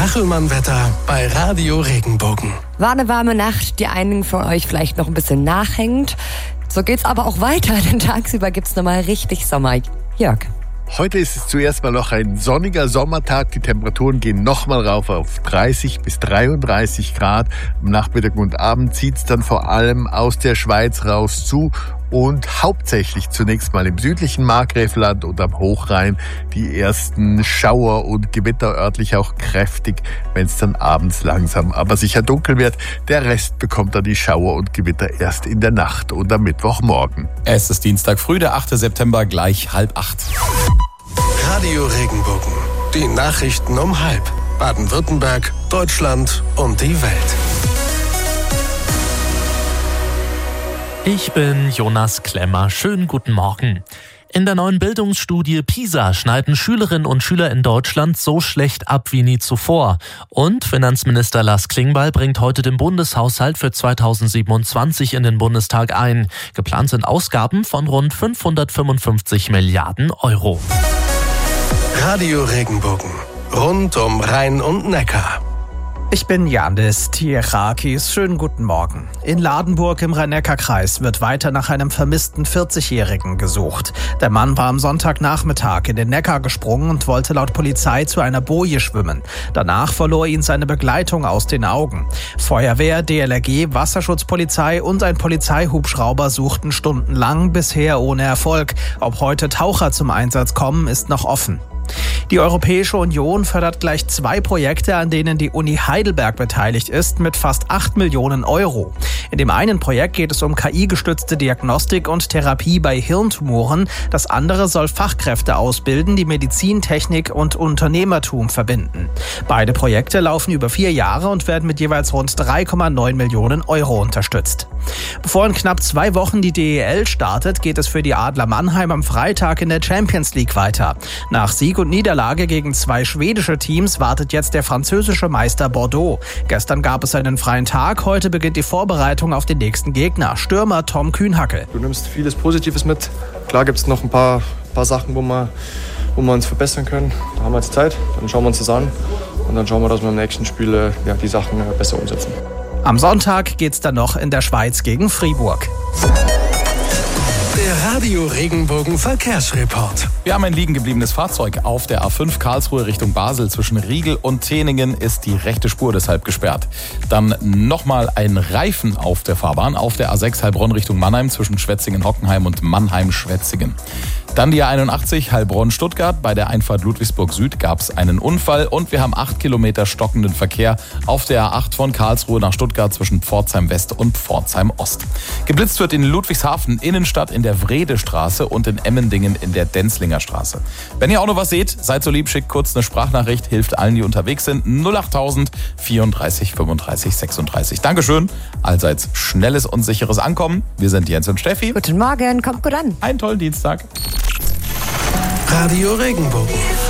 Kachelmann-Wetter bei Radio Regenbogen. War eine warme Nacht, die einigen von euch vielleicht noch ein bisschen nachhängt. So geht's aber auch weiter, denn tagsüber gibt's nochmal richtig Sommer. Jörg. Heute ist es zuerst mal noch ein sonniger Sommertag. Die Temperaturen gehen nochmal rauf auf 30 bis 33 Grad. Am Nachmittag und Abend zieht es dann vor allem aus der Schweiz raus zu und hauptsächlich zunächst mal im südlichen Markgräflerland und am Hochrhein die ersten Schauer und Gewitter, örtlich auch kräftig, wenn es dann abends langsam aber sicher dunkel wird. Der Rest bekommt dann die Schauer und Gewitter erst in der Nacht und am Mittwochmorgen. Es ist Dienstag früh, der 8. September, gleich 7:30. Radio Regenbogen. Die Nachrichten um 7:30. Baden-Württemberg, Deutschland und die Welt. Ich bin Jonas Klemmer. Schönen guten Morgen. In der neuen Bildungsstudie PISA schneiden Schülerinnen und Schüler in Deutschland so schlecht ab wie nie zuvor. Und Finanzminister Lars Klingbeil bringt heute den Bundeshaushalt für 2027 in den Bundestag ein. Geplant sind Ausgaben von rund 555 Milliarden Euro. Radio Regenbogen. Rund um Rhein und Neckar. Ich bin Janis Tierakis. Schönen guten Morgen. In Ladenburg im Rhein-Neckar-Kreis wird weiter nach einem vermissten 40-Jährigen gesucht. Der Mann war am Sonntagnachmittag in den Neckar gesprungen und wollte laut Polizei zu einer Boje schwimmen. Danach verlor ihn seine Begleitung aus den Augen. Feuerwehr, DLRG, Wasserschutzpolizei und ein Polizeihubschrauber suchten stundenlang, bisher ohne Erfolg. Ob heute Taucher zum Einsatz kommen, ist noch offen. Die Europäische Union fördert gleich 2 Projekte, an denen die Uni Heidelberg beteiligt ist, mit fast 8 Millionen Euro. In dem einen Projekt geht es um KI-gestützte Diagnostik und Therapie bei Hirntumoren. Das andere soll Fachkräfte ausbilden, die Medizin, Technik und Unternehmertum verbinden. Beide Projekte laufen über 4 Jahre und werden mit jeweils rund 3,9 Millionen Euro unterstützt. Bevor in knapp 2 Wochen die DEL startet, geht es für die Adler Mannheim am Freitag in der Champions League weiter. Nach Sieg und Niederlage gegen 2 schwedische Teams wartet jetzt der französische Meister Bordeaux. Gestern gab es einen freien Tag, heute beginnt die Vorbereitung auf den nächsten Gegner, Stürmer Tom Kühnhackel. Du nimmst vieles Positives mit. Klar gibt es noch ein paar Sachen, wo wir uns verbessern können. Da haben wir jetzt Zeit, dann schauen wir uns das an und dann schauen wir, dass wir im nächsten Spiel die Sachen besser umsetzen. Am Sonntag geht's dann noch in der Schweiz gegen Fribourg. Der Radio Regenbogen Verkehrsreport. Wir haben ein liegen gebliebenes Fahrzeug. Auf der A5 Karlsruhe Richtung Basel zwischen Riegel und Teningen ist die rechte Spur deshalb gesperrt. Dann nochmal ein Reifen auf der Fahrbahn auf der A6 Heilbronn Richtung Mannheim zwischen Schwetzingen-Hockenheim und Mannheim-Schwetzingen. Dann die A81 Heilbronn-Stuttgart. Bei der Einfahrt Ludwigsburg Süd gab es einen Unfall und wir haben 8 Kilometer stockenden Verkehr auf der A8 von Karlsruhe nach Stuttgart zwischen Pforzheim West und Pforzheim Ost. Geblitzt wird in Ludwigshafen Innenstadt in der Wredestraße und in Emmendingen in der Denzlinger Straße. Wenn ihr auch noch was seht, seid so lieb, schickt kurz eine Sprachnachricht, hilft allen, die unterwegs sind. 08000 34 35 36. Dankeschön. Allseits schnelles und sicheres Ankommen. Wir sind Jens und Steffi. Guten Morgen, kommt gut an. Einen tollen Dienstag. Radio Regenbogen.